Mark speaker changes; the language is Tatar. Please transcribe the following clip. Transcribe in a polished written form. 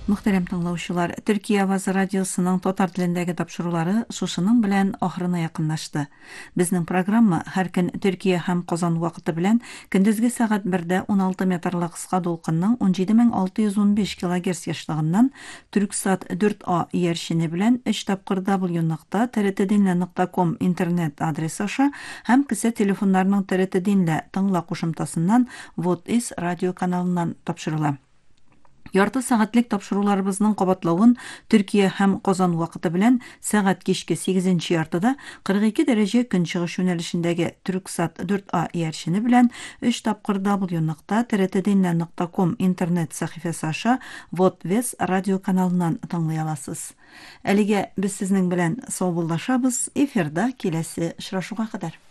Speaker 1: Мөхтәрәм тыңлаучылар, Төркия Аваз радиосының татар телендәге тапшырулары шушының белән ахырына якынлашты. Безнең программа һәр көн Төркия һәм Казан вакыты белән көндезге сәгать 1дә 16 метрлы кыска дулкынның 17615 кГц яшьлыгыннан Түрксат 4А иярчене белән 3 тапкыр www.trtdinla.com интернет адресы аша һәм кесә телефоннарының TRT Dinla тыңла кушымтасыннан Вот радио каналыннан тапшырыла. Ярты сәгатьлек тапшыруларыбызның кабатлавын Төркия һәм Казан вакыты белән сәгать кичке 8 яртыда 42 дәрәҗә көнчыгыш юнәлешендәге Түрксат 4А иярчене белән 3 тапкыр www.trtdinla.com интернет сәхифәсе аша Вот радио каналыннан тыңлый аласыз. Әлегә без сезнең белән саубуллашабыз. Эфирда киләсе очрашуга кадәр.